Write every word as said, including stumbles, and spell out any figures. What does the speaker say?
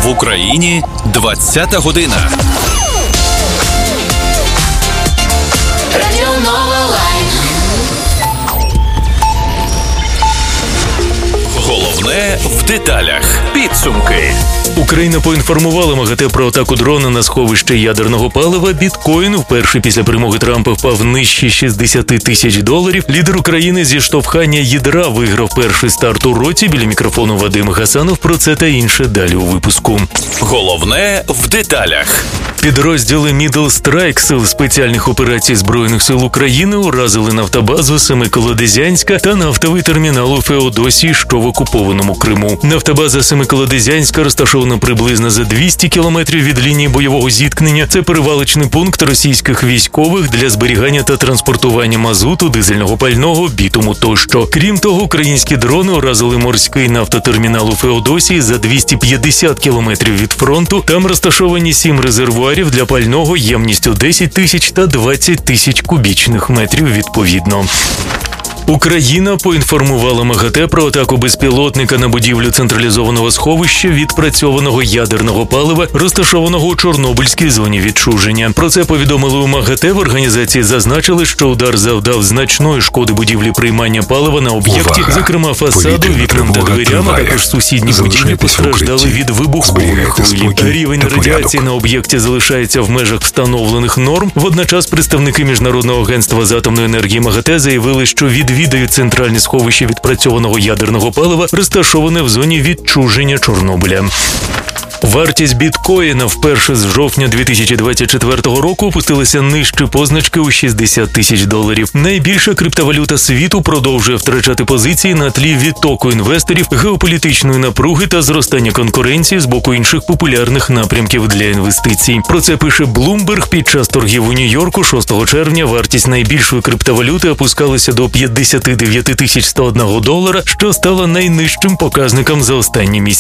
В Україні двадцята година. Радіо Нова Лайв. Головне в деталях. Підсумки. Україна поінформувала МАГАТЕ про атаку дрона на сховище ядерного палива. Біткоін вперше після перемоги Трампа впав нижче шістдесят тисяч доларів. Лідер України зі штовхання ядра виграв перший старт у році. Біля мікрофону Вадим Гасанов. Про це та інше далі у випуску. Головне в деталях. Підрозділи Middle Strike Сил спеціальних операцій Збройних сил України уразили нафтобазу Семиколодезянська та нафтовий термінал у Феодосії, що в окупованому Криму. Нафтобаза Семиколодезянська розташована приблизно за двісті кілометрів від лінії бойового зіткнення. Це перевалочний пункт російських військових для зберігання та транспортування мазуту, дизельного пального, бітуму тощо. Крім того, українські дрони уразили морський нафтотермінал у Феодосії за двісті п'ятдесят кілометрів від фронту. Там розташовані сім резервуарів для пального ємністю десять тисяч та двадцять тисяч кубічних метрів відповідно. Україна поінформувала МАГАТЕ про атаку безпілотника на будівлю централізованого сховища відпрацьованого ядерного палива, розташованого у Чорнобильській зоні відчуження. Про це повідомили у МАГАТЕ. В організації зазначили, що удар завдав значної шкоди будівлі приймання палива на об'єкті, Увага! зокрема фасаду, вікнам та дверям, а також сусідні будівлі постраждали від вибухової хвилі. Рівень радіації на об'єкті залишається в межах встановлених норм. Водночас представники Міжнародного агентства з атомної енергії МАГАТЕ заявили, що від відвідають центральне сховище відпрацьованого ядерного палива, розташоване в зоні відчуження Чорнобиля. Вартість біткоїна вперше з жовтня дві тисячі двадцять четвертого року опустилася нижче позначки у шістдесят тисяч доларів. Найбільша криптовалюта світу продовжує втрачати позиції на тлі відтоку інвесторів, геополітичної напруги та зростання конкуренції з боку інших популярних напрямків для інвестицій. Про це пише Bloomberg. Під час торгів у Нью-Йорку шостого червня вартість найбільшої криптовалюти опускалася до п'ятдесят дев'ять тисяч сто один долара, що стало найнижчим показником за останні місяці.